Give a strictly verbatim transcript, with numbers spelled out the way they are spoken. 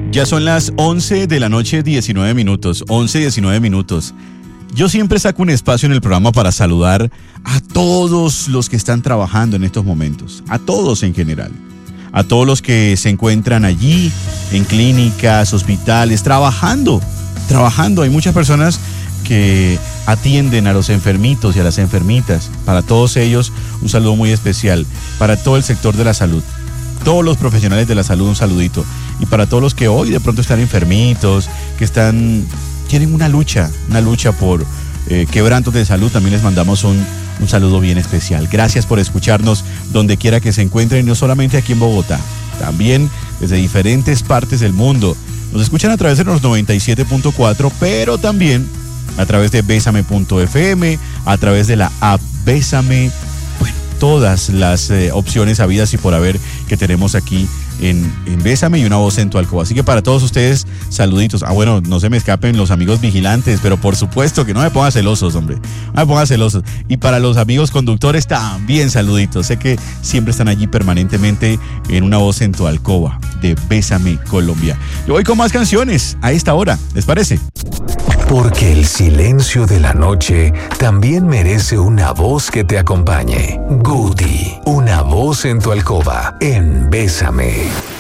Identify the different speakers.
Speaker 1: Ya son las once de la noche, diecinueve minutos, once, diecinueve minutos. Yo siempre saco un espacio en el programa para saludar a todos los que están trabajando en estos momentos, a todos en general, a todos los que se encuentran allí en clínicas, hospitales, trabajando, trabajando. Hay muchas personas que atienden a los enfermitos y a las enfermitas. Para todos ellos, un saludo muy especial. Para todo el sector de la salud, todos los profesionales de la salud, un saludito. Y para todos los que hoy de pronto están enfermitos, que están, tienen una lucha, una lucha por eh, quebrantos de salud, también les mandamos un, un saludo bien especial. Gracias por escucharnos donde quiera que se encuentren, no solamente aquí en Bogotá, también desde diferentes partes del mundo. Nos escuchan a través de los noventa y siete punto cuatro, pero también a través de Bésame punto efe eme, a través de la app Bésame, bueno, todas las eh, opciones habidas y por haber que tenemos aquí en, en Bésame y una voz en tu alcoba. Así que para todos ustedes, saluditos. Ah, bueno, no se me escapen los amigos vigilantes, pero por supuesto que no me pongan celosos, hombre. No me pongan celosos. Y para los amigos conductores también saluditos. Sé que siempre están allí permanentemente en una voz en tu alcoba de Bésame Colombia. Yo voy con más canciones a esta hora, ¿les parece?
Speaker 2: Porque el silencio de la noche también merece una voz que te acompañe. Guti, una voz en tu alcoba, en Bésame.